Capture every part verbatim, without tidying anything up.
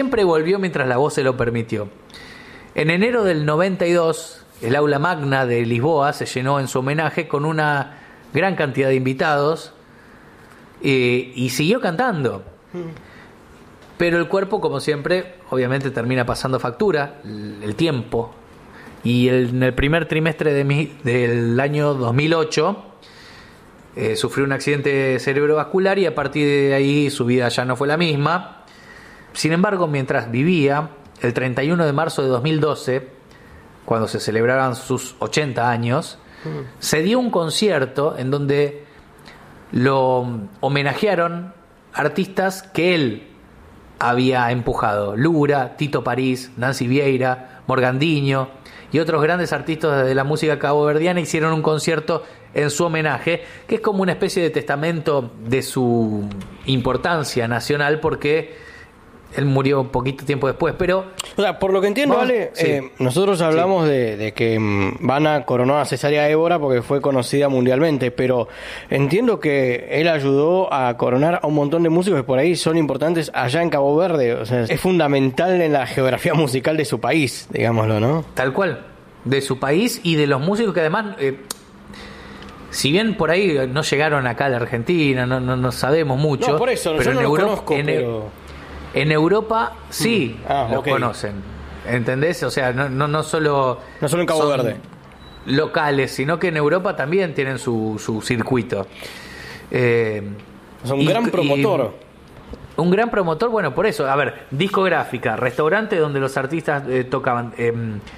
siempre volvió mientras la voz se lo permitió. En enero del noventa y dos, el aula magna de Lisboa se llenó en su homenaje con una gran cantidad de invitados eh, y siguió cantando. Pero el cuerpo, como siempre, obviamente termina pasando factura, el, el tiempo. Y el, en el primer trimestre de mi, del año dos mil ocho eh, sufrió un accidente cerebrovascular y a partir de ahí su vida ya no fue la misma. Sin embargo, mientras vivía, el treinta y uno de marzo de dos mil doce, cuando se celebraban sus ochenta años, mm. se dio un concierto en donde lo homenajearon artistas que él había empujado: Lura, Tito París, Nancy Vieira, Morgandinho y otros grandes artistas de la música caboverdiana hicieron un concierto en su homenaje, que es como una especie de testamento de su importancia nacional, porque él murió poquito tiempo después, pero... O sea, por lo que entiendo, ¿Vos? Ale, Sí. eh, nosotros hablamos Sí. de, de que mm, Vanna coronó a Cesárea Évora porque fue conocida mundialmente, pero entiendo que él ayudó a coronar a un montón de músicos que por ahí son importantes allá en Cabo Verde. O sea, es fundamental en la geografía musical de su país, digámoslo, ¿no? Tal cual, de su país y de los músicos que además... Eh, si bien por ahí no llegaron acá a la Argentina, no, no, no sabemos mucho... No, por eso, pero yo no en los Europa, conozco, en, pero... En Europa sí ah, lo okay. conocen, ¿entendés? O sea, no, no, no solo no solo en Cabo Verde locales, sino que en Europa también tienen su, su circuito. Eh, o sea, un y, gran promotor. Un gran promotor, bueno, por eso, a ver, discográfica, restaurante donde los artistas eh, tocaban, eh,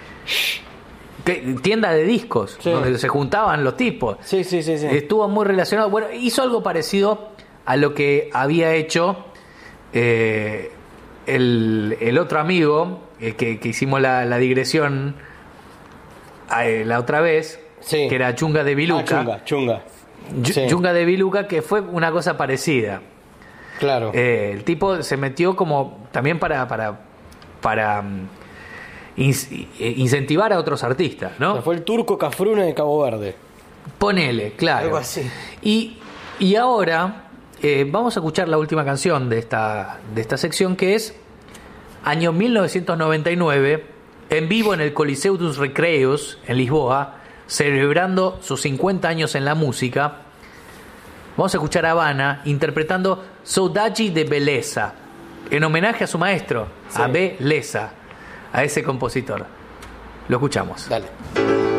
tienda de discos, sí. donde se juntaban los tipos. Sí, sí, sí, sí. Estuvo muy relacionado, bueno, hizo algo parecido a lo que había hecho Eh, el, el otro amigo eh, que, que hicimos la, la digresión eh, la otra vez, sí. que era Chunga de Viluca. Ah, Chunga, Chunga. Sí. Chunga de Viluca, que fue una cosa parecida. Claro. Eh, el tipo se metió como también para para para um, in, incentivar a otros artistas, ¿no? O sea, fue el Turco Cafrune de Cabo Verde. Ponele, claro. Algo así. Y, y ahora Eh, vamos a escuchar la última canción de esta, de esta sección, que es año mil novecientos noventa y nueve, en vivo en el Coliseu dos Recreios, en Lisboa, celebrando sus cincuenta años en la música. Vamos a escuchar a Vanna interpretando Saudade de Beleza, en homenaje a su maestro, sí. a Beleza, a ese compositor. Lo escuchamos. Dale.